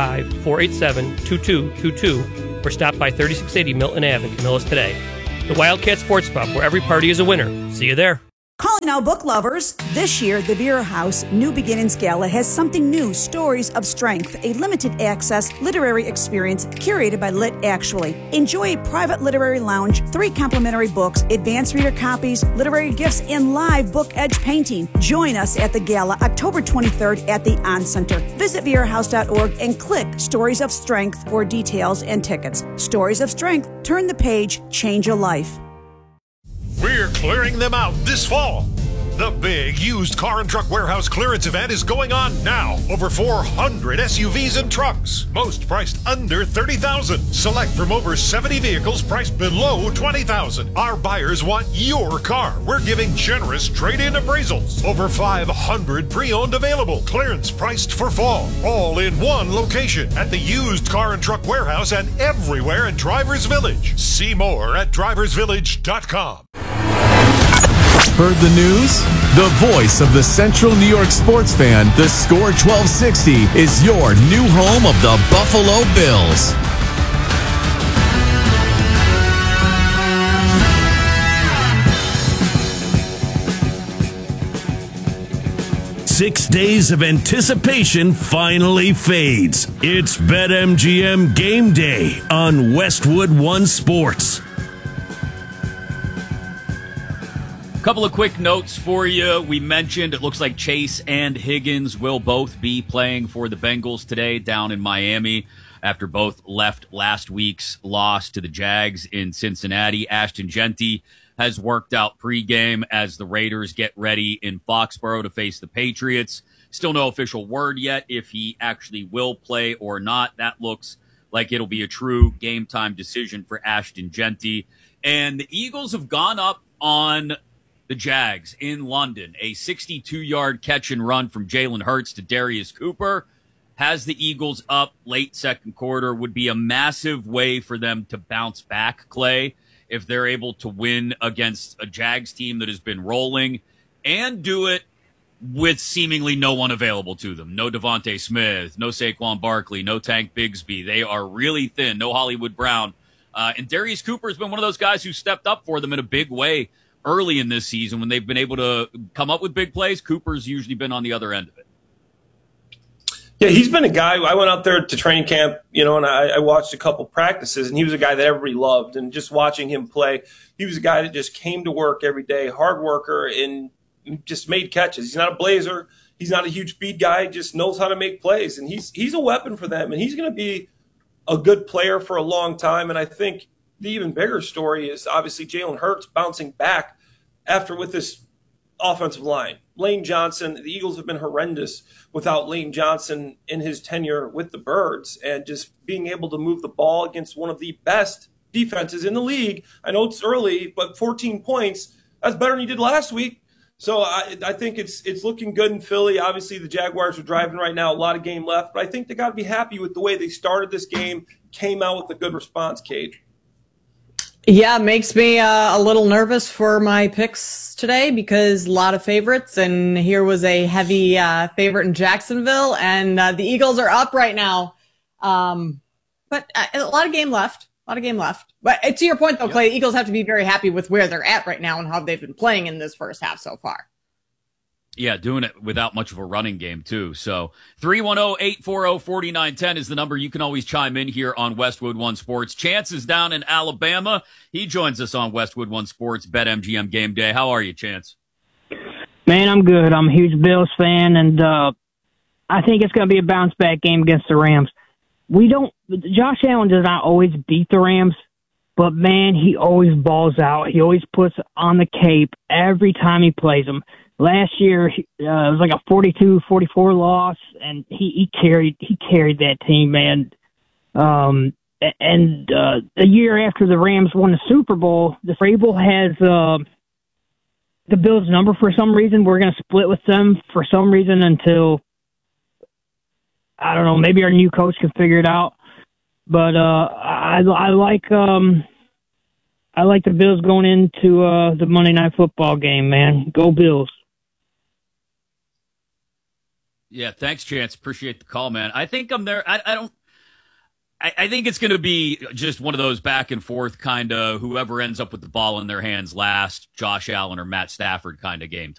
315-487-2222 or stop by 3680 Milton Ave in Camillus today. The Wildcat Sports Pub, where every party is a winner. See you there. Calling all book lovers. This year, the Vera House New Beginnings Gala has something new, Stories of Strength, a limited access literary experience curated by Lit Actually. Enjoy a private literary lounge, 3 complimentary books, advanced reader copies, literary gifts, and live book edge painting. Join us at the gala October 23rd at the On Center. Visit verahouse.org and click Stories of Strength for details and tickets. Stories of Strength. Turn the page, change a life. We're clearing them out this fall. The big used car and truck warehouse clearance event is going on now. Over 400 SUVs and trucks, most priced under $30,000. Select from over 70 vehicles priced below $20,000. Our buyers want your car. We're giving generous trade-in appraisals. Over 500 pre-owned available. Clearance priced for fall. All in one location at the used car and truck warehouse and everywhere in Drivers Village. See more at driversvillage.com. Heard the news? The voice of the Central New York sports fan, the Score 1260, is your new home of the Buffalo Bills. Six days of anticipation finally fades. It's BetMGM Game Day on Westwood One Sports. Couple of quick notes for you. We mentioned it looks like Chase and Higgins will both be playing for the Bengals today down in Miami after both left last week's loss to the Jags in Cincinnati. Ashton Jeanty has worked out pregame as the Raiders get ready in Foxborough to face the Patriots. Still no official word yet if he actually will play or not. That looks like it'll be a true game time decision for Ashton Jeanty. And the Eagles have gone up on the Jags in London. A 62-yard catch and run from Jalen Hurts to Darius Cooper has the Eagles up late second quarter. Would be a massive way for them to bounce back, Clay, if they're able to win against a Jags team that has been rolling and do it with seemingly no one available to them. No Devontae Smith, no Saquon Barkley, no Tank Bigsby. They are really thin. No Hollywood Brown. And Darius Cooper has been one of those guys who stepped up for them in a big way early in this season when they've been able to come up with big plays. Cooper's usually been on the other end of it. Yeah, he's been a guy. I went out there to training camp, and I watched a couple practices, and he was a guy that everybody loved. And just watching him play, he was a guy that just came to work every day, hard worker, and just made catches. He's not a blazer. He's not a huge speed guy. He just knows how to make plays, and he's a weapon for them. And he's going to be a good player for a long time. And I think the even bigger story is obviously Jalen Hurts bouncing back with this offensive line. Lane Johnson, the Eagles have been horrendous without Lane Johnson in his tenure with the Birds, and just being able to move the ball against one of the best defenses in the league. I know it's early, but 14 points, that's better than you did last week. So I think it's looking good in Philly. Obviously, the Jaguars are driving right now, a lot of game left, but I think they got to be happy with the way they started this game, came out with a good response, Cage. Yeah, it makes me a little nervous for my picks today because a lot of favorites, and here was a heavy favorite in Jacksonville, and the Eagles are up right now. But a lot of game left. But to your point, though, Clay, the Eagles have to be very happy with where they're at right now and how they've been playing in this first half so far. Yeah, doing it without much of a running game, too. So 310-840-4910 is the number. You can always chime in here on Westwood One Sports. Chance is down in Alabama. He joins us on Westwood One Sports BetMGM Game Day. How are you, Chance? Man, I'm good. I'm a huge Bills fan, and I think it's going to be a bounce-back game against the Rams. Josh Allen does not always beat the Rams, but, man, he always balls out. He always puts on the cape every time he plays them. Last year, it was like a 42-44 loss, and he carried that team, man. And the year after the Rams won the Super Bowl, the Vrabel has the Bills' number for some reason. We're going to split with them for some reason until, I don't know, maybe our new coach can figure it out. But I like the Bills going into the Monday Night Football game, man. Go Bills. Yeah, thanks, Chance. Appreciate the call, man. I think I'm there. I think it's going to be just one of those back and forth kind of whoever ends up with the ball in their hands last, Josh Allen or Matt Stafford kind of game.